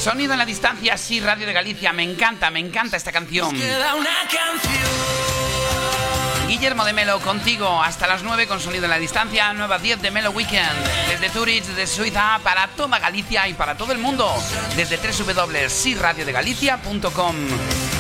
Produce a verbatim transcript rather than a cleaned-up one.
Sonido en la distancia, sí, Radio de Galicia. Me encanta, me encanta esta canción. Queda una canción. Guillermo de Melo contigo hasta las nueve con Sonido en la distancia, nueve a diez de Melo Weekend. Desde Zurich, desde Suiza, para toda Galicia y para todo el mundo. Desde doble u doble u doble u punto si radio de galicia punto com.